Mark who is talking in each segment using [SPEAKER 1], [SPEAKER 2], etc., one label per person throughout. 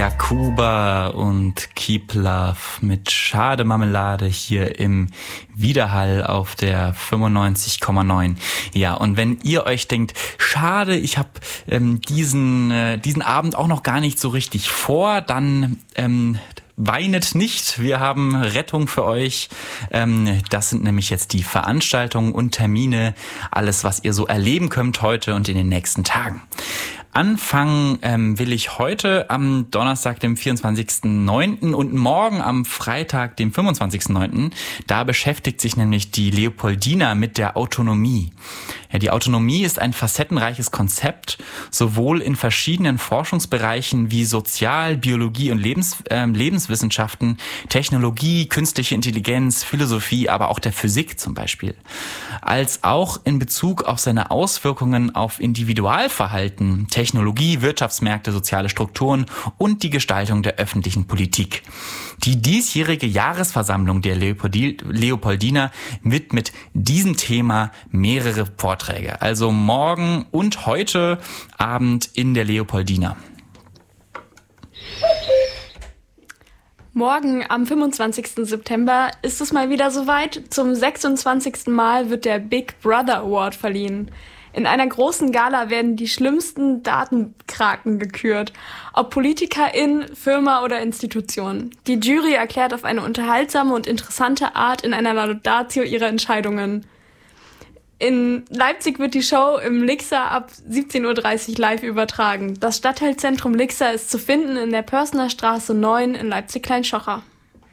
[SPEAKER 1] Jakuba und Keep Love mit Schade Marmelade hier im Widerhall auf der 95,9. Ja, und wenn ihr euch denkt, schade, ich habe diesen Abend auch noch gar nicht so richtig vor, dann weinet nicht, wir haben Rettung für euch. Das sind nämlich jetzt die Veranstaltungen und Termine, alles, was ihr so erleben könnt heute und in den nächsten Tagen. Anfangen will ich heute am Donnerstag, dem 24.09. und morgen am Freitag, dem 25.09. Da beschäftigt sich nämlich die Leopoldina mit der Autonomie. Ja, die Autonomie ist ein facettenreiches Konzept, sowohl in verschiedenen Forschungsbereichen wie Sozial-, Biologie und Lebenswissenschaften, Technologie, künstliche Intelligenz, Philosophie, aber auch der Physik zum Beispiel, als auch in Bezug auf seine Auswirkungen auf Individualverhalten, Technologie, Wirtschaftsmärkte, soziale Strukturen und die Gestaltung der öffentlichen Politik. Die diesjährige Jahresversammlung der Leopoldina widmet diesem Thema mehrere Vorträge. Also morgen und heute Abend in der Leopoldina.
[SPEAKER 2] Morgen am 25. September ist es mal wieder soweit. Zum 26. Mal wird der Big Brother Award verliehen. In einer großen Gala werden die schlimmsten Datenkraken gekürt, ob PolitikerInnen, Firma oder Institution. Die Jury erklärt auf eine unterhaltsame und interessante Art in einer Laudatio ihre Entscheidungen. In Leipzig wird die Show im Lixer ab 17.30 Uhr live übertragen. Das Stadtteilzentrum Lixer ist zu finden in der Pörsner Straße 9 in Leipzig-Kleinschochr.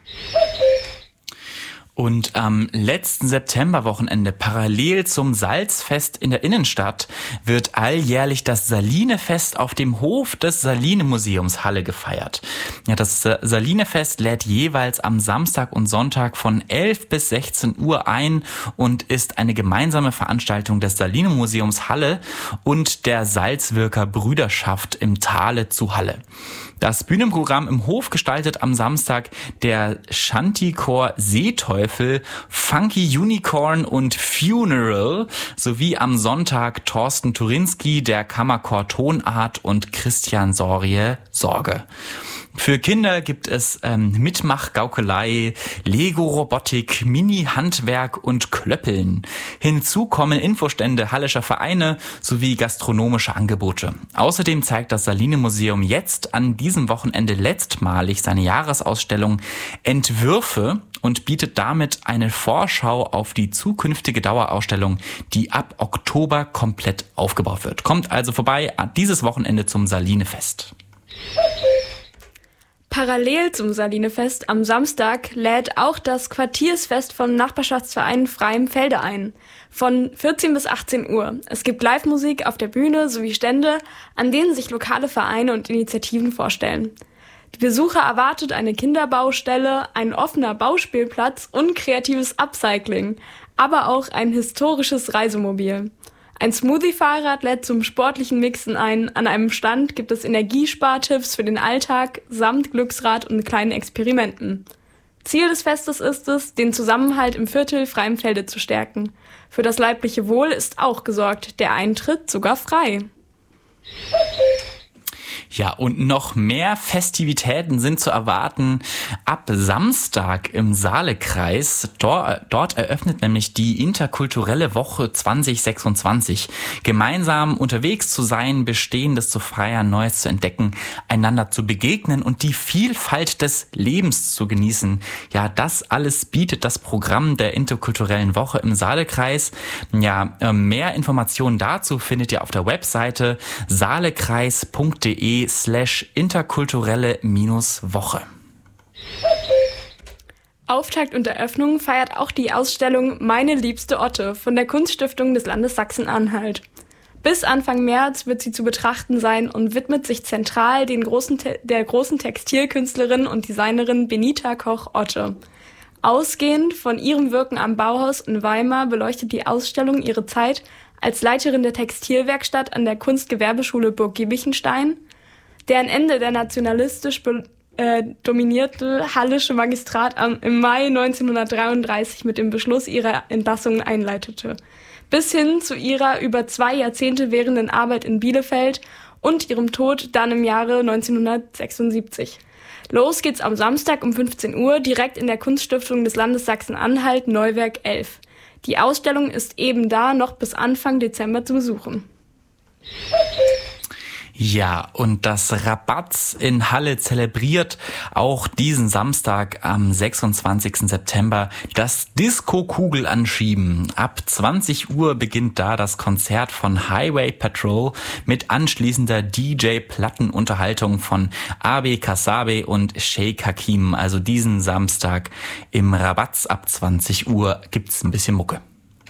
[SPEAKER 1] Und am letzten Septemberwochenende, parallel zum Salzfest in der Innenstadt, wird alljährlich das Salinefest auf dem Hof des Saline-Museums Halle gefeiert. Ja, das Salinefest lädt jeweils am Samstag und Sonntag von 11 bis 16 Uhr ein und ist eine gemeinsame Veranstaltung des Saline-Museums Halle und der Salzwirker Brüderschaft im Tale zu Halle. Das Bühnenprogramm im Hof gestaltet am Samstag der Shanty-Chor Seeteufel, Funky Unicorn und Funeral sowie am Sonntag Thorsten Turinski, der Kammerchor Tonart und Christian Sorie Sorge. Für Kinder gibt es Mitmachgaukelei, Lego-Robotik, Mini-Handwerk und Klöppeln. Hinzu kommen Infostände hallischer Vereine sowie gastronomische Angebote. Außerdem zeigt das Saline-Museum jetzt an diesem Wochenende letztmalig seine Jahresausstellung Entwürfe und bietet damit eine Vorschau auf die zukünftige Dauerausstellung, die ab Oktober komplett aufgebaut wird. Kommt also vorbei dieses Wochenende zum Salinefest.
[SPEAKER 2] Parallel zum Salinefest am Samstag lädt auch das Quartiersfest vom Nachbarschaftsverein Freimfelde ein. Von 14 bis 18 Uhr. Es gibt Live-Musik auf der Bühne sowie Stände, an denen sich lokale Vereine und Initiativen vorstellen. Die Besucher erwartet eine Kinderbaustelle, ein offener Bauspielplatz und kreatives Upcycling, aber auch ein historisches Reisemobil. Ein Smoothie-Fahrrad lädt zum sportlichen Mixen ein. An einem Stand gibt es Energiespartipps für den Alltag samt Glücksrad und kleinen Experimenten. Ziel des Festes ist es, den Zusammenhalt im Viertel Freimfelde zu stärken. Für das leibliche Wohl ist auch gesorgt, der Eintritt sogar frei.
[SPEAKER 1] Ja, und noch mehr Festivitäten sind zu erwarten ab Samstag im Saalekreis. Dort eröffnet nämlich die Interkulturelle Woche 2026. Gemeinsam unterwegs zu sein, Bestehendes zu feiern, Neues zu entdecken, einander zu begegnen und die Vielfalt des Lebens zu genießen. Ja, das alles bietet das Programm der Interkulturellen Woche im Saalekreis. Ja, mehr Informationen dazu findet ihr auf der Webseite saalekreis.de/interkulturelle-Woche.
[SPEAKER 2] Auftakt und Eröffnung feiert auch die Ausstellung Meine liebste Otte von der Kunststiftung des Landes Sachsen-Anhalt. Bis Anfang März wird sie zu betrachten sein und widmet sich zentral der großen Textilkünstlerin und Designerin Benita Koch-Otte. Ausgehend von ihrem Wirken am Bauhaus in Weimar beleuchtet die Ausstellung ihre Zeit als Leiterin der Textilwerkstatt an der Kunstgewerbeschule Burg Giebichenstein, deren Ende der nationalistisch dominierte hallische Magistrat im Mai 1933 mit dem Beschluss ihrer Entlassung einleitete, bis hin zu ihrer über 2 Jahrzehnte währenden Arbeit in Bielefeld und ihrem Tod dann im Jahre 1976. Los geht's am Samstag um 15 Uhr direkt in der Kunststiftung des Landes Sachsen-Anhalt, Neuwerk 11. Die Ausstellung ist eben da noch bis Anfang Dezember zu besuchen.
[SPEAKER 1] Ja, und das Rabatz in Halle zelebriert auch diesen Samstag am 26. September das Disco-Kugel-Anschieben. Ab 20 Uhr beginnt da das Konzert von Highway Patrol mit anschließender DJ-Plattenunterhaltung von Abe Kasabe und Sheikh Hakim. Also diesen Samstag im Rabatz ab 20 Uhr gibt's ein bisschen Mucke.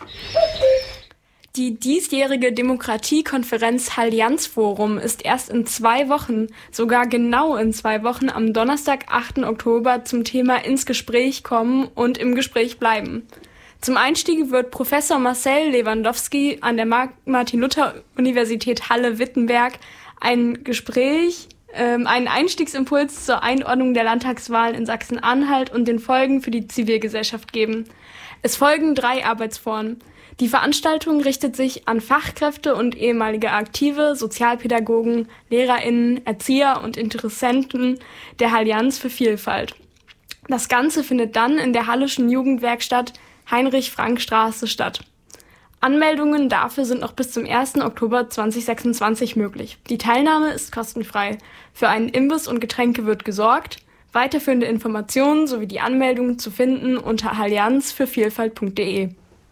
[SPEAKER 2] Die diesjährige Demokratiekonferenz Allianz-Forum ist erst in 2 Wochen, sogar genau in 2 Wochen, am Donnerstag, 8. Oktober zum Thema ins Gespräch kommen und im Gespräch bleiben. Zum Einstieg wird Professor Marcel Lewandowski an der Martin-Luther-Universität Halle-Wittenberg einen Einstiegsimpuls zur Einordnung der Landtagswahlen in Sachsen-Anhalt und den Folgen für die Zivilgesellschaft geben. Es folgen 3 Arbeitsformen. Die Veranstaltung richtet sich an Fachkräfte und ehemalige Aktive, Sozialpädagogen, LehrerInnen, Erzieher und Interessenten der Allianz für Vielfalt. Das Ganze findet dann in der Hallischen Jugendwerkstatt Heinrich-Frank-Straße statt. Anmeldungen dafür sind noch bis zum 1. Oktober 2026 möglich. Die Teilnahme ist kostenfrei. Für einen Imbiss und Getränke wird gesorgt. Weiterführende Informationen sowie die Anmeldung zu finden unter allianzfürvielfalt.de.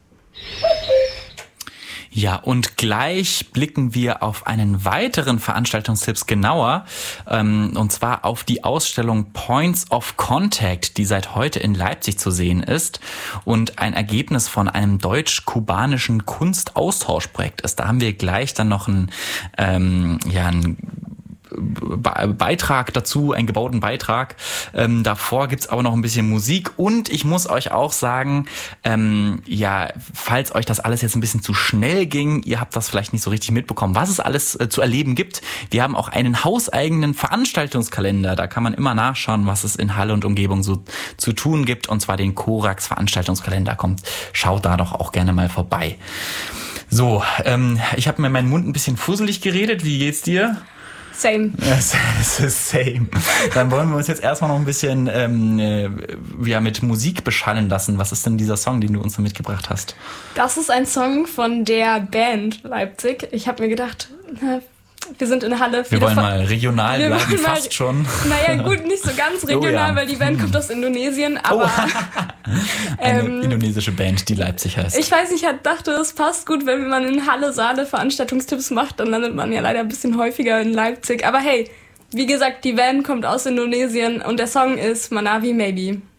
[SPEAKER 1] Ja, und gleich blicken wir auf einen weiteren Veranstaltungstipps genauer, und zwar auf die Ausstellung Points of Contact, die seit heute in Leipzig zu sehen ist und ein Ergebnis von einem deutsch-kubanischen Kunstaustauschprojekt ist. Da haben wir gleich dann noch einen Beitrag dazu, einen gebauten Beitrag. Davor gibt's aber noch ein bisschen Musik und ich muss euch auch sagen, falls euch das alles jetzt ein bisschen zu schnell ging, ihr habt das vielleicht nicht so richtig mitbekommen, was es alles zu erleben gibt. Wir haben auch einen hauseigenen Veranstaltungskalender, da kann man immer nachschauen, was es in Halle und Umgebung so zu tun gibt, und zwar den Korax Veranstaltungskalender. Schaut da doch auch gerne mal vorbei. So, ich habe mir meinen Mund ein bisschen fusselig geredet, wie geht's dir?
[SPEAKER 2] Same.
[SPEAKER 1] Same. Dann wollen wir uns jetzt erstmal noch ein bisschen mit Musik beschallen lassen. Was ist denn dieser Song, den du uns mitgebracht hast?
[SPEAKER 2] Das ist ein Song von der Band Leipzig. Ich habe mir gedacht, wir sind in Halle.
[SPEAKER 1] Wir wollen mal regional bleiben, fast schon.
[SPEAKER 2] Naja, gut, nicht so ganz regional, weil die Band kommt aus Indonesien, aber...
[SPEAKER 1] Eine indonesische Band, die Leipzig heißt.
[SPEAKER 2] Ich weiß nicht, ich dachte, es passt gut, wenn man in Halle Saale Veranstaltungstipps macht, dann landet man ja leider ein bisschen häufiger in Leipzig. Aber hey, wie gesagt, die Band kommt aus Indonesien und der Song ist Manavi Maybe.